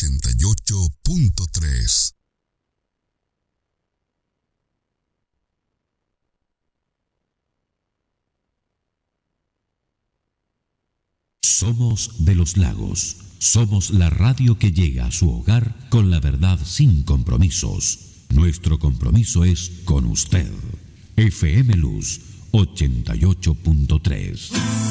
88.3. Somos de los Lagos. Somos la radio que llega a su hogar con la verdad sin compromisos. Nuestro compromiso es con usted. FM Luz 88.3.